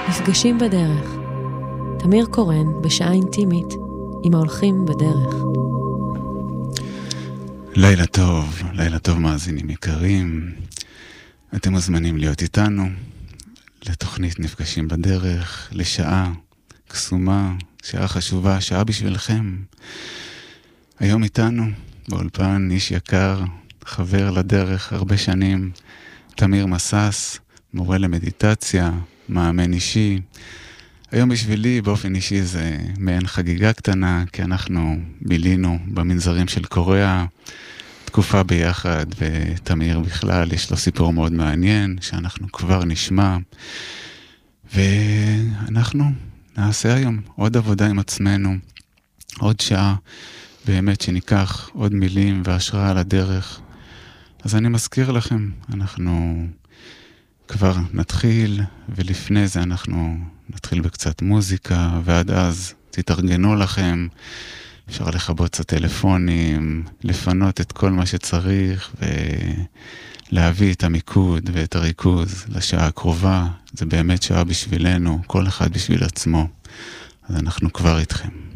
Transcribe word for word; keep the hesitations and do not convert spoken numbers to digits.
נפגשים בדרך. תמיר קורן בשעה אינטימית עם ההולכים בדרך. לילה טוב, לילה טוב מאזינים יקרים. אתם מוזמנים להיות איתנו לתוכנית נפגשים בדרך, לשעה קסומה, שעה חשובה, שעה בשבילכם. היום איתנו באולפן איש יקר, חבר לדרך הרבה שנים, תמיר מסס, מורה למדיטציה, מאמן אישי. היום בשבילי באופן אישי זה מעין חגיגה קטנה, כי אנחנו בילינו במנזרים של קוריאה תקופה ביחד, ותמיר בכלל יש לו סיפור מאוד מעניין שאנחנו כבר נשמע, ואנחנו נעשה היום עוד עבודה עם עצמנו, עוד שעה באמת שניקח עוד מילים והשראה על הדרך. אז אני מזכיר לכם, אנחנו כבר נתחיל, ולפני זה אנחנו נתחיל בקצת מוזיקה, ועד אז תתארגנו לכם, אפשר לכבות קצת טלפונים, לפנות את כל מה שצריך, ולהביא את המיקוד ואת הריכוז לשעה הקרובה. זה באמת שעה בשבילנו, כל אחד בשביל עצמו. אז אנחנו כבר איתכם.